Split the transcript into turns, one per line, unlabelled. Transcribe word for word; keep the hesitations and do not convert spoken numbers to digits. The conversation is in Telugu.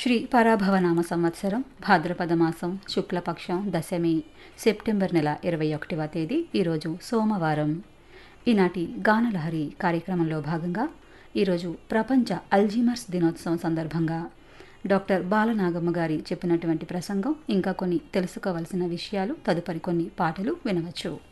శ్రీ పరాభవనామ సంవత్సరం భాద్రపద మాసం శుక్లపక్షం దశమి సెప్టెంబర్ నెల ఇరవై ఒకటవ తేదీ ఈరోజు సోమవారం. ఈనాటి గానలహరి కార్యక్రమంలో భాగంగా ఈరోజు ప్రపంచ అల్జీమర్స్ దినోత్సవం సందర్భంగా డాక్టర్ బాలనాగమ్మ గారి చెప్పినటువంటి ప్రసంగం, ఇంకా కొన్ని తెలుసుకోవలసిన విషయాలు, తదుపరి కొన్ని పాటలు వినవచ్చు.